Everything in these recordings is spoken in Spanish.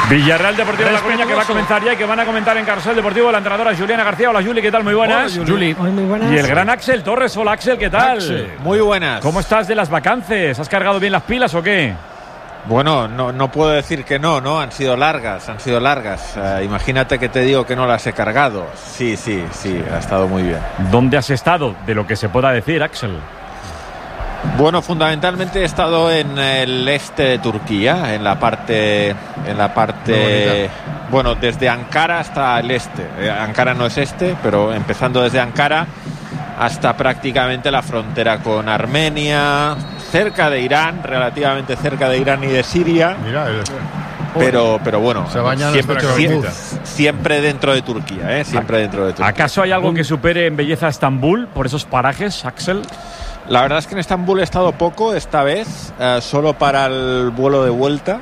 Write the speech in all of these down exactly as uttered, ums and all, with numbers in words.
Villarreal Deportivo de La Coruña, que va a comenzar ya y que van a comentar en Carrusel Deportivo la entrenadora Juliana García. Hola Juli, ¿qué tal? Muy buenas. Hola, Juli. Hola, muy buenas. Y el gran Axel Torres. Hola Axel, ¿qué tal? Axel. Muy buenas. ¿Cómo estás de las vacances? ¿Has cargado bien las pilas o qué? Bueno, no, no puedo decir que no, ¿no? Han sido largas, han sido largas. Uh, imagínate que te digo que no las he cargado. Sí, sí, sí, ha estado muy bien. ¿Dónde has estado? De lo que se pueda decir, Axel. Bueno, fundamentalmente he estado en el este de Turquía, en la parte, en la parte, bueno, desde Ankara hasta el este. Eh, Ankara no es este, pero empezando desde Ankara hasta prácticamente la frontera con Armenia, cerca de Irán, relativamente cerca de Irán y de Siria. Mira, el... Pero, pero bueno, siempre, siempre, siempre dentro de Turquía, ¿eh? Siempre dentro de Turquía. ¿Acaso hay algo que supere en belleza a Estambul por esos parajes, Axel? La verdad es que en Estambul he estado poco esta vez, eh, solo para el vuelo de vuelta.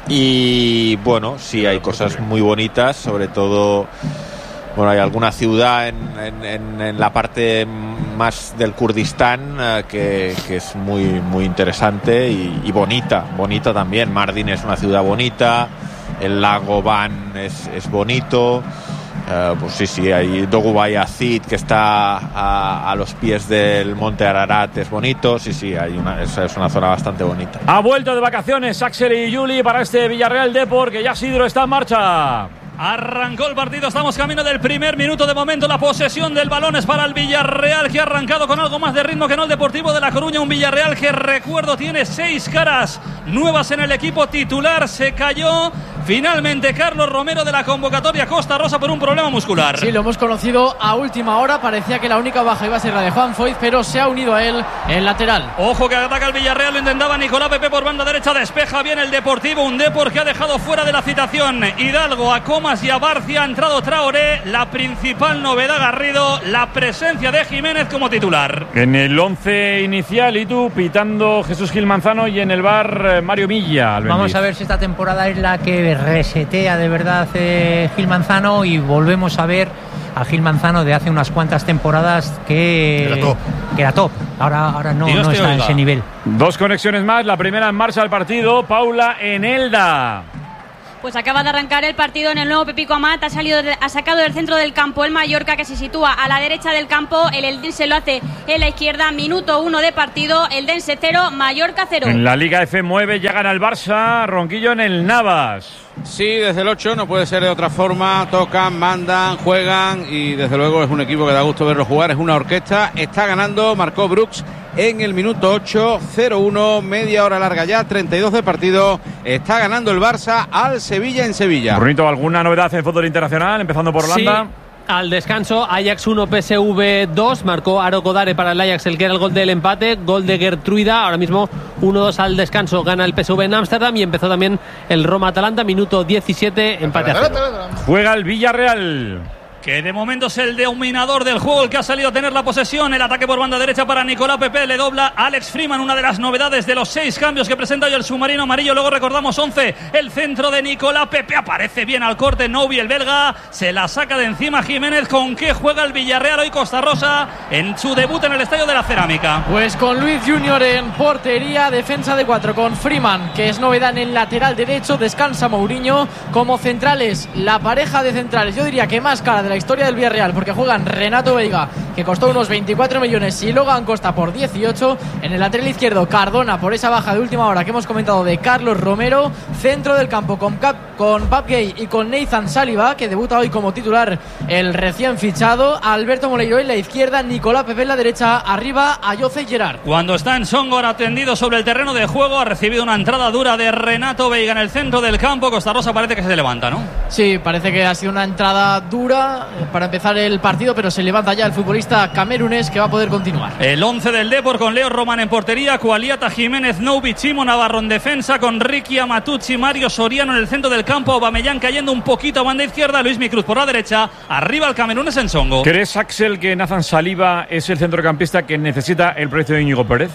Y bueno, sí hay cosas muy bonitas, sobre todo, bueno, hay alguna ciudad en, en, en, en la parte más del Kurdistán eh, que, que es muy, muy interesante y, y bonita, bonita también. Mardin es una ciudad bonita, el lago Van es, es bonito. Uh, pues sí, sí, hay Doğu-Bayazid, que está a, a los pies del monte Ararat, es bonito, sí, sí, hay una, es, es una zona bastante bonita. Ha vuelto de vacaciones Axel y Juli para este Villarreal Depor, que ya Sidro está en marcha. Arrancó el partido, estamos camino del primer minuto. De momento la posesión del balón es para el Villarreal, que ha arrancado con algo más de ritmo que no el Deportivo de La Coruña. Un Villarreal que, recuerdo, tiene seis caras nuevas en el equipo titular. Se cayó finalmente Carlos Romero de la convocatoria Costa Rosa por un problema muscular. Sí, lo hemos conocido a última hora. Parecía que la única baja iba a ser la de Juan Foyth, pero se ha unido a él el lateral. Ojo que ataca el Villarreal, lo intentaba Nicolás Pepe por banda derecha, despeja bien el Deportivo. Un Depor que ha dejado fuera de la citación Hidalgo, a Comas y a Barcia. Ha entrado Traoré. La principal novedad, Garrido, la presencia de Jiménez como titular. En el once inicial, y tú pitando Jesús Gil Manzano, y en el bar Mario Milla. Vamos a ver si esta temporada es la que resetea de verdad eh, Gil Manzano, y volvemos a ver a Gil Manzano de hace unas cuantas temporadas que era top, que era top. Ahora, ahora no, Dios no está oiga. en ese nivel. Dos conexiones más, la primera en marcha del partido. Paula en Elda. Pues acaba de arrancar el partido en el nuevo Pepico Amat. Ha salido, de, ha sacado del centro del campo el Mallorca, que se sitúa a la derecha del campo. El Eldense lo hace en la izquierda. Minuto uno de partido. Eldense cero, Mallorca cero. En la Liga F mueve, ya gana el Barça. Ronquillo en el Navas. Sí, desde el ocho no puede ser de otra forma. Tocan, mandan, juegan y desde luego es un equipo que da gusto verlo jugar. Es una orquesta. Está ganando, marcó Brooks en el minuto ocho, cero uno, media hora larga ya, treinta y dos de partido. Está ganando el Barça al Sevilla en Sevilla. Brunito, ¿alguna novedad en el fútbol internacional? Empezando por Holanda. Sí. Al descanso, Ajax uno, P S V dos, marcó Aro Kodare para el Ajax, el que era el gol del empate, gol de Gertruida. Ahora mismo uno dos al descanso, gana el P S V en Ámsterdam, y empezó también el Roma-Atalanta, minuto diecisiete, empate a cero. Juega el Villarreal, que de momento es el dominador del juego, el que ha salido a tener la posesión. El ataque por banda derecha para Nicolás Pepe, le dobla Alex Freeman, una de las novedades de los seis cambios que presenta hoy el submarino amarillo. Luego recordamos once, el centro de Nicolás Pepe, aparece bien al corte Novi, el belga, se la saca de encima Jiménez. ¿Con qué juega el Villarreal hoy Costa Rosa en su debut en el Estadio de la Cerámica? Pues con Luis Junior en portería, defensa de cuatro con Freeman, que es novedad en el lateral derecho, descansa Mourinho. Como centrales, la pareja de centrales, yo diría que más cara de la historia del Villarreal, porque juegan Renato Veiga, que costó unos veinticuatro millones, y Logan Costa por dieciocho. En el lateral izquierdo, Cardona, por esa baja de última hora que hemos comentado de Carlos Romero. Centro del campo con, Cap, con Pape Gay y con Nathan Saliba, que debuta hoy como titular el recién fichado. Alberto Moleiro en la izquierda, Nicolás Pepe en la derecha, arriba Ayoce Gerard. Cuando está en Songor atendido sobre el terreno de juego, ha recibido una entrada dura de Renato Veiga en el centro del campo. Costa Rosa parece que se levanta, ¿no? Sí, parece que ha sido una entrada dura para empezar el partido, pero se levanta ya el futbolista camerunés, que va a poder continuar. El once del Depor con Leo Román en portería, Cualiata, Jiménez, Noubi, Chimo Navarro en defensa, con Ricky Amatucci, Mario Soriano en el centro del campo, Aubameyang cayendo un poquito a banda izquierda, Luis Micruz por la derecha, arriba el camerunés en Songo. ¿Crees, Axel, que Nathan Saliba es el centrocampista que necesita el precio de Íñigo Pérez?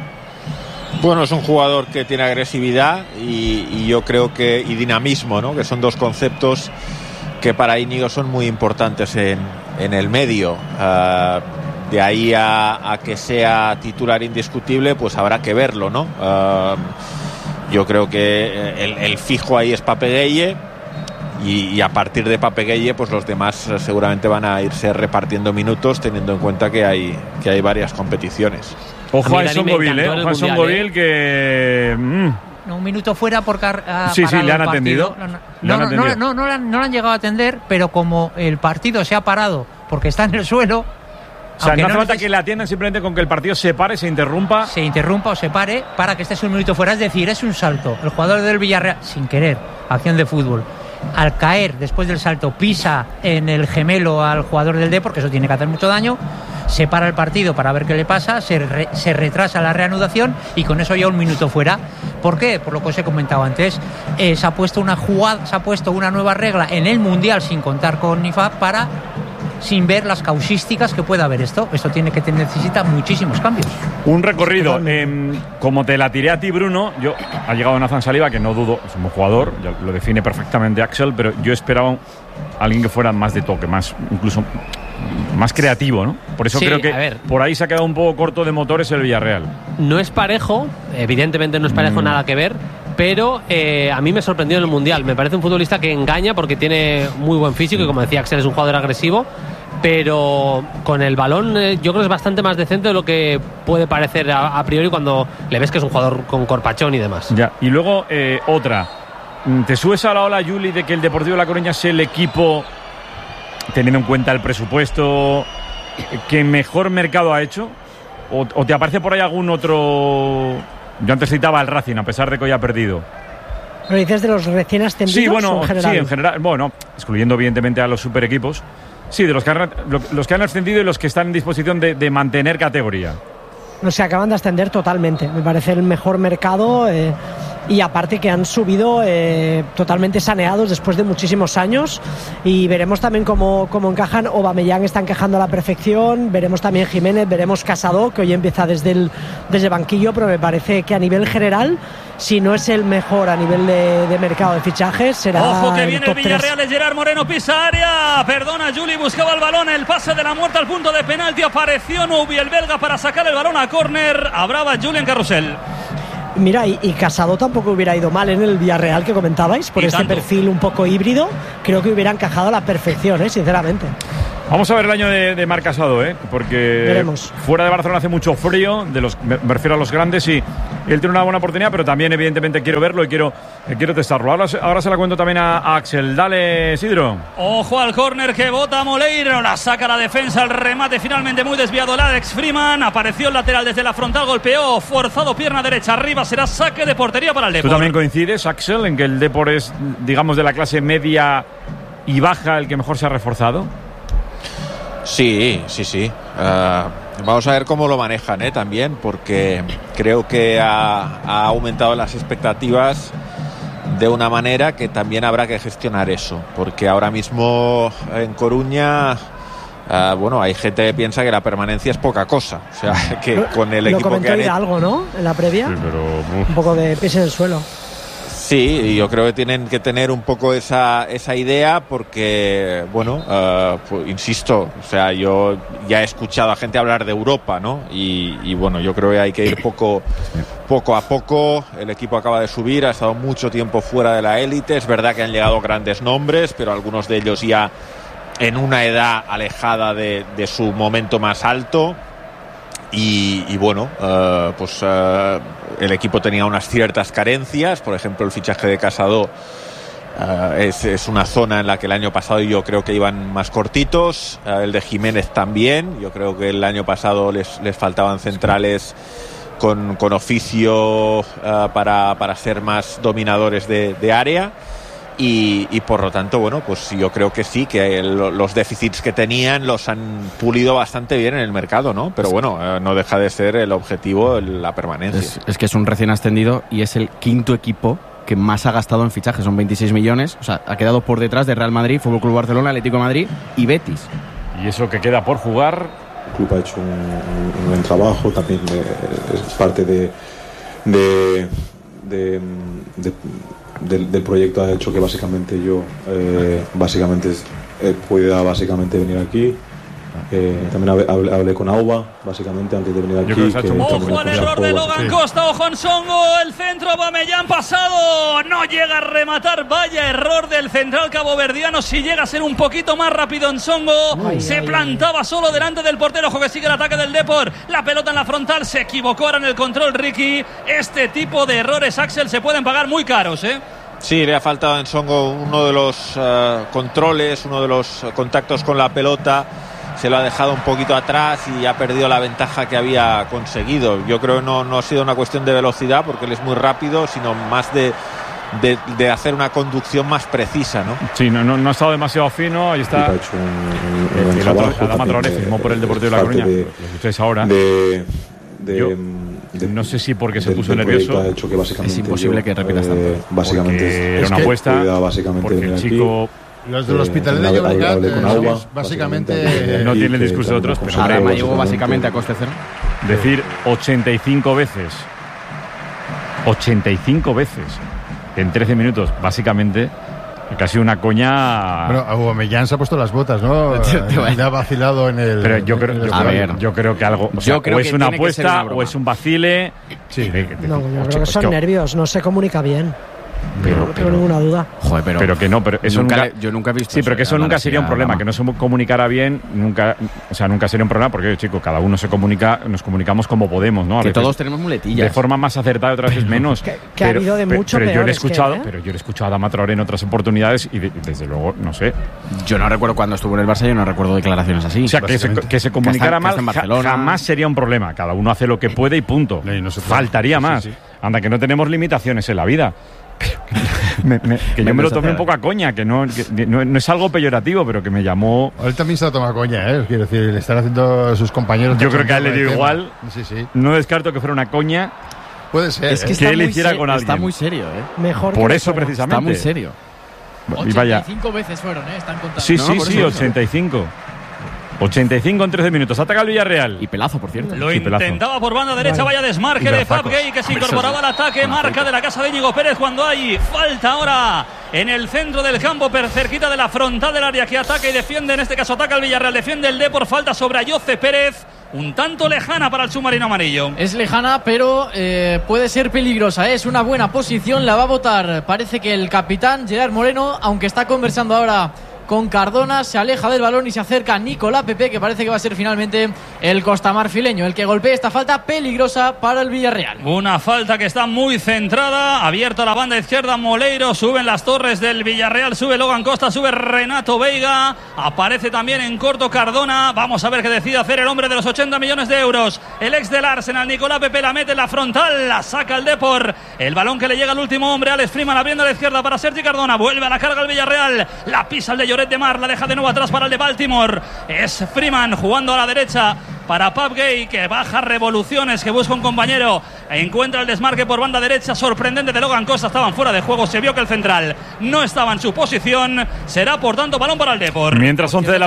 Bueno, es un jugador que tiene agresividad y, y yo creo que y dinamismo, ¿no? Que son dos conceptos que para Íñigo son muy importantes en, en el medio. Uh, de ahí a, a que sea titular indiscutible, pues habrá que verlo, ¿no? Uh, yo creo que el, el fijo ahí es Pape Gueye, y, y a partir de Pape Gueye pues los demás eh, seguramente van a irse repartiendo minutos, teniendo en cuenta que hay, que hay varias competiciones. Ojo a Songoville, ¿eh? Ojo a Songoville que... Mm. Un minuto fuera por car uh, sí, sí, le han atendido. No, no, le han no, atendido. no, no, no, no, no lo han llegado a atender, pero como el partido se ha parado porque está en el suelo... O sea, no hace falta que le atiendan, simplemente con que el partido se pare, se interrumpa. Se interrumpa o se pare para que estés un minuto fuera. Es decir, es un salto. El jugador del Villarreal, sin querer, acción de fútbol, al caer después del salto, pisa en el gemelo al jugador del D, porque eso tiene que hacer mucho daño. Se para el partido para ver qué le pasa, se, re, se retrasa la reanudación y con eso ya un minuto fuera. ¿Por qué? Por lo que os he comentado antes. Eh, se ha puesto una jugada, se ha puesto una nueva regla en el Mundial sin contar con I F A B para... sin ver las causísticas que pueda haber esto. Esto tiene que tener, necesita muchísimos cambios. Un recorrido. Eh, como te la tiré a ti, Bruno, yo ha llegado Nathan Saliba, que no dudo, es un buen jugador, ya lo define perfectamente Axel, pero yo esperaba a alguien que fuera más de toque, más incluso más creativo, ¿no? Por eso sí, creo que por ahí se ha quedado un poco corto de motores el Villarreal. No es parejo, evidentemente no es parejo, mm. nada que ver, pero eh, a mí me sorprendió en el Mundial. Me parece un futbolista que engaña porque tiene muy buen físico y, como decía Axel, es un jugador agresivo, pero con el balón eh, yo creo que es bastante más decente de lo que puede parecer a, a priori cuando le ves que es un jugador con corpachón y demás. Ya, y luego eh, otra. ¿Te subes a la ola, Juli, de que el Deportivo de La Coruña es el equipo, teniendo en cuenta el presupuesto, que mejor mercado ha hecho? ¿O, o te aparece por ahí algún otro...? Yo antes citaba al Racing, a pesar de que hoy ha perdido. ¿Lo dices de los recién ascendidos? Sí, bueno, o en general? sí, en general. Bueno, excluyendo evidentemente a los super equipos. Sí, de los que han, los que han ascendido y los que están en disposición de, de mantener categoría. No se acaban de ascender totalmente. Me parece el mejor mercado. Eh, y aparte que han subido eh, totalmente saneados después de muchísimos años. Y veremos también cómo, cómo encajan. Aubameyang está encajando a la perfección. Veremos también Jiménez, veremos Casado, que hoy empieza desde el desde banquillo, pero me parece que a nivel general, si no es el mejor a nivel de, de mercado de fichajes, será. Ojo que viene el, el Villarreal de Gerard Moreno, pisa área. Perdona, Juli, buscaba el balón, el pase de la muerte al punto de penalti. Apareció Noubi, el belga, para sacar el balón a córner. Hablaba Julián Carrusel. Mira, y, y Casado tampoco hubiera ido mal en el Villarreal que comentabais, por y este tanto. perfil un poco híbrido. Creo que hubiera encajado a la perfección, ¿eh? Sinceramente. Vamos a ver el año de, de Marc Casado, ¿eh? Porque Veremos. Fuera de Barcelona hace mucho frío, de los, me, me refiero a los grandes, y él tiene una buena oportunidad, pero también evidentemente quiero verlo y quiero, eh, quiero testarlo. Ahora, ahora se la cuento también a, a Axel. Dale, Sidro. Ojo al córner que bota Moleiro, la saca la defensa, el remate finalmente muy desviado el Alex Freeman, apareció el lateral desde la frontal, golpeó, forzado, pierna derecha arriba, será saque de portería para el Depor. ¿Tú también coincides, Axel, en que el Depor es, digamos, de la clase media y baja el que mejor se ha reforzado? Sí, sí, sí. Uh, vamos a ver cómo lo manejan, ¿eh? También, porque creo que ha, ha aumentado las expectativas de una manera que también habrá que gestionar eso, porque ahora mismo en Coruña, uh, bueno, hay gente que piensa que la permanencia es poca cosa, o sea, que lo, con el lo equipo comentó que han algo, ¿no? En la previa. Sí, pero, un poco de pies en el suelo. Sí, y yo creo que tienen que tener un poco esa, esa idea porque, bueno, uh, pues, insisto, o sea, yo ya he escuchado a gente hablar de Europa, ¿no? Y, y bueno, yo creo que hay que ir poco, poco a poco. El equipo acaba de subir, ha estado mucho tiempo fuera de la élite. Es verdad que han llegado grandes nombres, pero algunos de ellos ya en una edad alejada de, de su momento más alto. Y, y bueno, uh, pues uh, el equipo tenía unas ciertas carencias. Por ejemplo, el fichaje de Casado uh, es, es una zona en la que el año pasado yo creo que iban más cortitos. Uh, el de Jiménez también. Yo creo que el año pasado les, les faltaban centrales con, con oficio uh, para, para ser más dominadores de, de área. Y, y por lo tanto, bueno, pues yo creo que sí, que el, los déficits que tenían los han pulido bastante bien en el mercado, ¿no? Pero bueno, eh, no deja de ser el objetivo el, la permanencia. Es, es que es un recién ascendido y es el quinto equipo que más ha gastado en fichajes, son veintiséis millones, o sea, ha quedado por detrás de Real Madrid, Fútbol Club Barcelona, Atlético de Madrid y Betis. Y eso que queda por jugar. El club ha hecho un, un, un buen trabajo, también eh, es parte de... de, de, de Del, del proyecto ha hecho que básicamente yo eh, básicamente eh, pueda básicamente venir aquí Eh, también hablé, hablé, hablé con Auba, básicamente, antes de venir aquí. Que, que ojo al error de Logan Costa, ojo en Songo, el centro Aubameyang pasado, no llega a rematar, vaya error del central caboverdiano, si llega a ser un poquito más rápido en Songo, ay, se ay, plantaba ay. solo delante del portero, ojo que sigue el ataque del Depor, la pelota en la frontal, se equivocó ahora en el control Ricky, este tipo de errores, Axel, se pueden pagar muy caros, ¿eh? Sí, le ha faltado en Songo uno de los uh, controles, uno de los contactos con la pelota. Se lo ha dejado un poquito atrás y ha perdido la ventaja que había conseguido. Yo creo que no, no ha sido una cuestión de velocidad, porque él es muy rápido, sino más de, de, de hacer una conducción más precisa, ¿no? Sí, no, no, no ha estado demasiado fino. Ahí está. Ha hecho un, un, un el otro, Adama Traoré firmó por el Deportivo de La Coruña. De, lo escucháis ahora. De, de, Yo, de, no sé si porque se de, puso de nervioso. Ha hecho que básicamente es imposible yo, que repitas tanto. Eh, básicamente era una apuesta. Porque el chico. Aquí. Los del Hospitalet de Llobregat, eh, básicamente... No tiene el discurso de otros, pero... Adama llegó básicamente a coste cero. Decir ochenta y cinco veces, ochenta y cinco veces en trece minutos, básicamente, casi una coña... Bueno, Aubameyang se ha puesto las botas, ¿no? Le ha vacilado en el... Pero yo creo, el a ver, yo creo que algo... O, sea, yo creo o es que una tiene apuesta, que ser una o es un vacile... Sí. No, yo creo que son nervios, no se comunica bien. Pero, no tengo ninguna duda. Joder, pero, pero que no, pero eso nunca, nunca, yo nunca he visto. Sí, pero que eso nunca sería un problema, que no se comunicara bien, nunca, o sea, nunca sería un problema, porque chicos, cada uno se comunica, nos comunicamos como podemos, ¿no? A que veces, todos tenemos muletillas. De forma más acertada, otras veces menos. que, que pero, ha habido de mucho pero, pero yo le he escuchado, que, ¿eh? pero yo le he escuchado a Adama Traoré en otras oportunidades y, de, y desde luego, no sé. Yo no recuerdo cuando estuvo en el Barça, yo no recuerdo declaraciones así. O sea, que se, que se comunicara que está, mal, que está jamás sería un problema. Cada uno hace lo que puede y punto. No, y no se Faltaría sí, más. Sí, sí. Anda, que no tenemos limitaciones en la vida. me, me, que yo me lo tomé un poco a coña, que no, que no, no es algo peyorativo, pero que me llamó. Él también se lo toma a coña, ¿eh? Quiero decir, le están haciendo sus compañeros. Yo creo que a él le dio igual. Sí, sí. No descarto que fuera una coña. Puede ser. Es que, ¿eh? que él hiciera con alguien. Está muy serio, ¿eh? Mejor Por eso, precisamente. Está muy serio. Y vaya. ochenta y cinco veces fueron, ¿eh? Están contando. Sí, no, sí, por sí, eso, ochenta y cinco. ochenta y cinco en trece minutos. Ataca el Villarreal. Y pelazo, por cierto. Lo sí, intentaba por banda derecha, vale. vaya desmarque de Fab Gay, que se incorporaba al ataque, marca de la casa de Íñigo Pérez cuando hay falta ahora en el centro del campo, per cerquita de la frontal del área, que ataca y defiende, en este caso ataca el Villarreal, defiende el Depor, falta sobre Ayoce Pérez, un tanto lejana para el submarino amarillo. Es lejana, pero eh, puede ser peligrosa, ¿eh? Es una buena posición, la va a votar, parece que el capitán Gerard Moreno, aunque está conversando ahora con Cardona, se aleja del balón y se acerca a Nicolás Pepe, que parece que va a ser finalmente el costamarfileño el que golpee esta falta peligrosa para el Villarreal. Una falta que está muy centrada, abierto a la banda izquierda Moleiro, suben las torres del Villarreal, sube Logan Costa, sube Renato Veiga, aparece también en corto Cardona, vamos a ver qué decide hacer el hombre de los ochenta millones de euros, el ex del Arsenal, Nicolás Pepe, la mete en la frontal, la saca el Depor, el balón que le llega al último hombre, Alex Freeman abriendo a la izquierda para Sergi Cardona, vuelve a la carga el Villarreal, la pisa el de Lloret de Mar, la deja de nuevo atrás para el de Baltimore, es Freeman jugando a la derecha para Pap Gay, que baja revoluciones, que busca un compañero, encuentra el desmarque por banda derecha sorprendente de Logan Costa, estaban fuera de juego, se vio que el central no estaba en su posición, será por tanto balón para el Depor. Mientras once de la